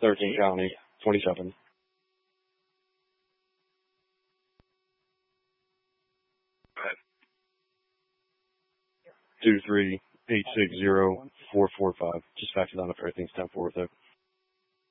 13 County, 27. 23860-445. Just fax it on if everything's 10-4 with it.